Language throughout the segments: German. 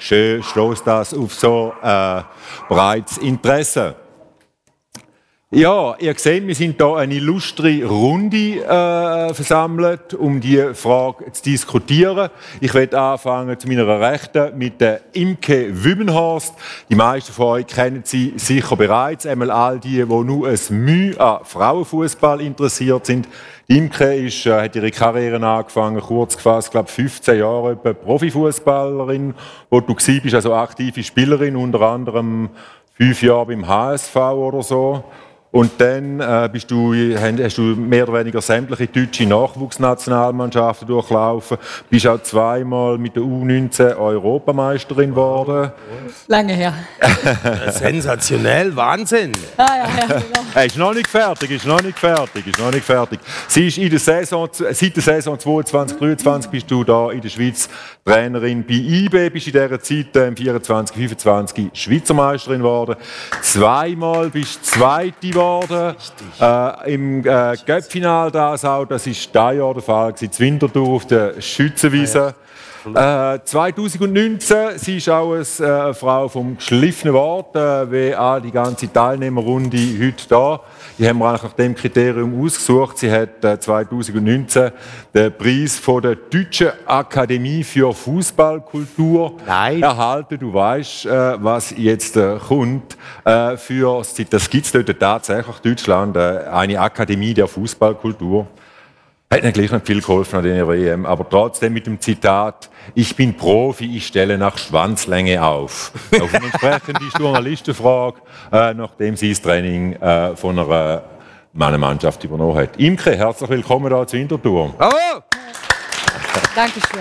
schön stößt das auf so breites Interesse. Ja, ihr seht, wir sind hier eine illustre Runde versammelt, um diese Frage zu diskutieren. Ich werde anfangen zu meiner Rechten mit der Imke Wübenhorst. Die meisten von euch kennen sie sicher bereits. Einmal all die nur ein Mühe an Frauenfußball interessiert sind. Die Imke hat ihre Karriere angefangen, kurz gefasst, glaube 15 Jahre Profifußballerin, wo du bist, also aktive Spielerin, unter anderem 5 Jahre beim HSV oder so. Und dann hast du mehr oder weniger sämtliche deutsche Nachwuchsnationalmannschaften durchlaufen. Bist auch zweimal mit der U19 Europameisterin geworden. Lange her. Sensationell, Wahnsinn. Ja, genau. Ist noch nicht fertig. Sie ist seit der Saison 22/23 bist du da in der Schweiz Trainerin bei IB, bist in dieser Zeit im 24/25 Schweizer Meisterin geworden. Zweimal bist du Zweite geworden. Im Cup-Final das war dieses Jahr der Fall, zu Winterthur auf der Schützenwiese. 2019, sie ist auch eine Frau vom geschliffenen Wort, wie auch die ganze Teilnehmerrunde heute da. Die haben wir eigentlich nach dem Kriterium ausgesucht. Sie hat 2019 den Preis von der Deutschen Akademie für Fußballkultur erhalten. Du weißt, was jetzt kommt. Das gibt es dort tatsächlich in Deutschland, eine Akademie der Fußballkultur. Hat nicht gleich nicht viel geholfen an der WM, aber trotzdem mit dem Zitat: Ich bin Profi, ich stelle nach Schwanzlänge auf. Auf eine entsprechende Journalistenfrage, nachdem sie das Training von einer Mannenmannschaft übernommen hat. Imke, herzlich willkommen hier zu Winterthur. Bravo! Dankeschön.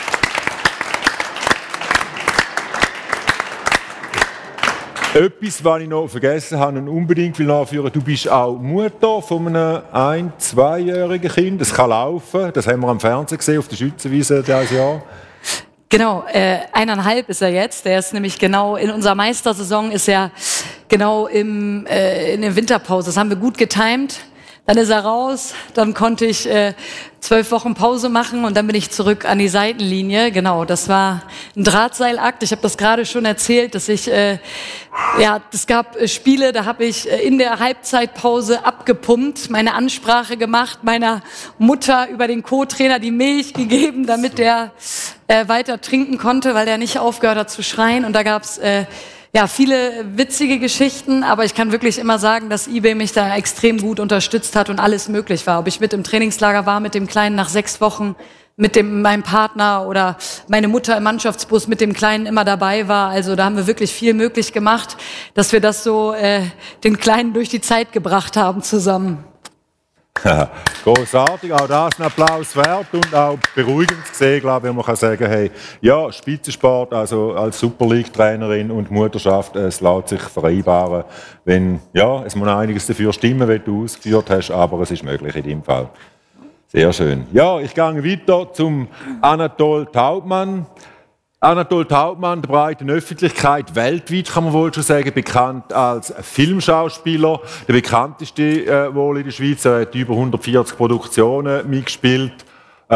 Etwas, was ich noch vergessen habe und unbedingt will nachführen: Du bist auch Mutter von einem 1-2-jährigen Kind. Das kann laufen. Das haben wir am Fernsehen gesehen, auf der Schützenwiese dieses Jahr. Genau, 1,5 ist er jetzt. Der ist nämlich genau in unserer Meistersaison, ist er genau in der Winterpause. Das haben wir gut getimt. Dann ist er raus, dann konnte ich 12 Wochen Pause machen und dann bin ich zurück an die Seitenlinie. Genau, das war ein Drahtseilakt. Ich habe das gerade schon erzählt, dass es gab Spiele, da habe ich in der Halbzeitpause abgepumpt, meine Ansprache gemacht, meiner Mutter über den Co-Trainer die Milch gegeben, damit der weiter trinken konnte, weil der nicht aufgehört hat zu schreien. Und da gab's viele witzige Geschichten, aber ich kann wirklich immer sagen, dass IB mich da extrem gut unterstützt hat und alles möglich war. Ob ich mit im Trainingslager war, mit dem Kleinen nach 6 Wochen, mit meinem Partner oder meine Mutter im Mannschaftsbus mit dem Kleinen immer dabei war. Also da haben wir wirklich viel möglich gemacht, dass wir das so den Kleinen durch die Zeit gebracht haben zusammen. Großartig, auch das ein Applaus wert und auch beruhigend zu sehen, glaube ich, wenn man kann sagen, hey, ja, Spitzensport, also als Super League-Trainerin und Mutterschaft, es lässt sich vereinbaren, wenn, ja, es muss einiges dafür stimmen, wie du ausgeführt hast, aber es ist möglich in dem Fall. Sehr schön. Ja, ich gehe weiter zum Anatol Taubmann. Anatol Taubmann, der breiten Öffentlichkeit weltweit, kann man wohl schon sagen, bekannt als Filmschauspieler. Der bekannteste wohl in der Schweiz. Er hat über 140 Produktionen mitgespielt. In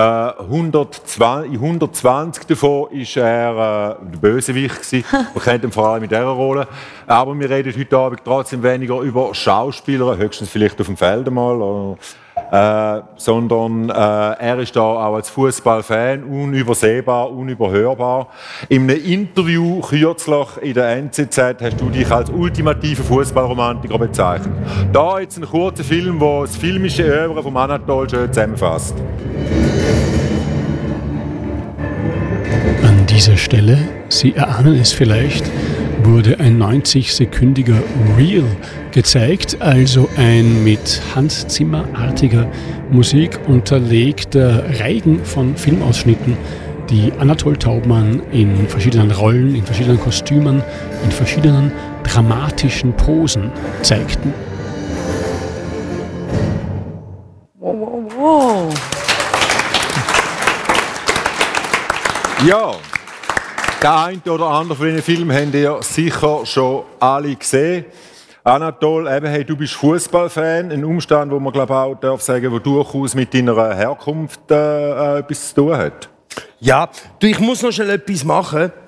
120 davon war er der Bösewicht gewesen. Man kennt ihn vor allem in dieser Rolle. Aber wir reden heute Abend trotzdem weniger über Schauspieler, höchstens vielleicht auf dem Feld einmal. Sondern er ist da auch als Fußballfan unübersehbar, unüberhörbar. In einem Interview kürzlich in der NZZ hast du dich als ultimativen Fußballromantiker bezeichnet. Da jetzt ein kurzer Film, der das filmische Oeuvre von Anatol schön zusammenfasst. An dieser Stelle, Sie erahnen es vielleicht, wurde ein 90-sekündiger Reel gezeigt, also ein mit Hans Zimmer-artiger Musik unterlegter Reigen von Filmausschnitten, die Anatol Taubmann in verschiedenen Rollen, in verschiedenen Kostümen, in verschiedenen dramatischen Posen zeigten. Wow. Ja, der eine oder andere von diesen Filmen habt ihr sicher schon alle gesehen. Anatol, hey, du bist Fußballfan, ein Umstand, wo man glaube auch darf sagen, wo durchaus mit deiner Herkunft etwas zu tun hat. Ja, ich muss noch schnell etwas machen.